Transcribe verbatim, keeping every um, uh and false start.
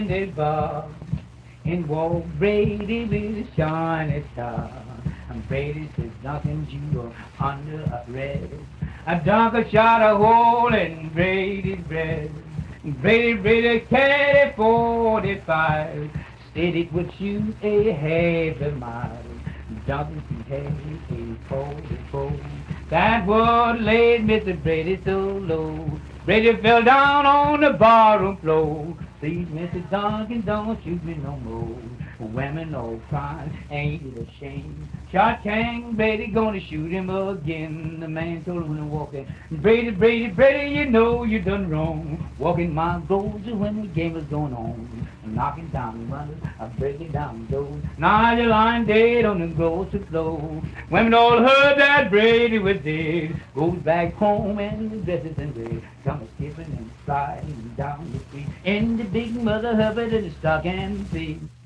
the bar and walk Brady with a shiny star. And Brady says nothing you under a red. I dunk a shot a hole in Brady's breast. Brady, Brady carried forty-five. Said it would shoot a half a mile. Duncan had a forty-four. That would laid Mister Brady so low. Brady fell down on the barroom floor. Please, Mister Duncan, don't shoot me no more. Women all crying, ain't it a shame? Shot King Brady gonna shoot him again. The man told him when he walked in, Brady, Brady, Brady, you know you done wrong. Walking my goals when the game was going on. Knocking down the windows, I'm breaking down the doors. Now you're lying dead on the grocery floor. Women all heard that Brady was dead. Goes back home and dresses in red. Come skipping and sliding down the street. In the big Mother Hubbard in the stocking feet.